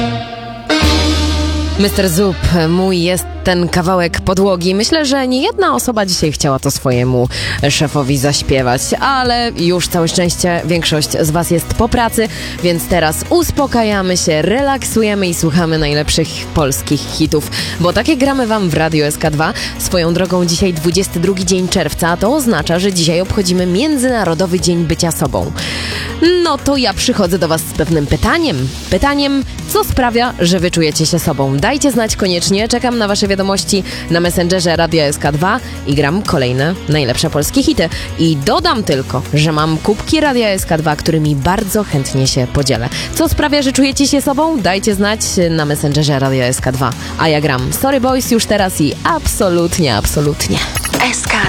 Mr. Zup, mój jest ten kawałek podłogi. Myślę, że nie jedna osoba dzisiaj chciała to swojemu szefowi zaśpiewać, ale już całe szczęście większość z was jest po pracy, więc teraz uspokajamy się, relaksujemy i słuchamy najlepszych polskich hitów, bo takie gramy wam w Radio SK2. Swoją drogą dzisiaj 22 dzień czerwca, a to oznacza, że dzisiaj obchodzimy Międzynarodowy Dzień Bycia Sobą. No to ja przychodzę do was z pewnym pytaniem. Pytaniem, co sprawia, że wy czujecie się sobą? Dajcie znać koniecznie, czekam na wasze wiadomości na Messengerze Radio SK2 i gram kolejne najlepsze polskie hity. I dodam tylko, że mam kubki Radia SK2, którymi bardzo chętnie się podzielę. Co sprawia, że czujecie się sobą? Dajcie znać na Messengerze Radio SK2. A ja gram Sorry Boys już teraz i absolutnie, absolutnie. SK2